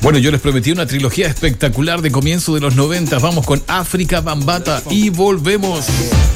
Bueno, yo les prometí una trilogía espectacular de comienzo de los 90. Vamos con África Bambata y volvemos.